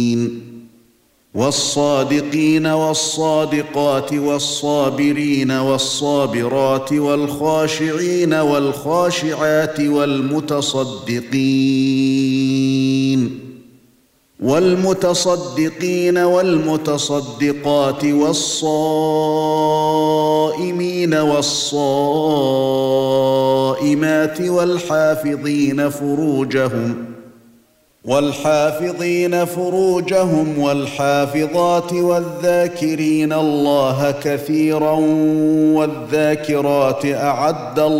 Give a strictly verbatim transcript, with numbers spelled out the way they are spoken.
والصادقين والصادقات والصابرين والصابرات والخاشعين والخاشعات والمتصدقين والمتصدقين والمتصدقات والصائمين والصائمات والحافظين فروجهم والحافظين فروجهم والحافظات والذاكرين الله كثيرا والذاكرات أعد الله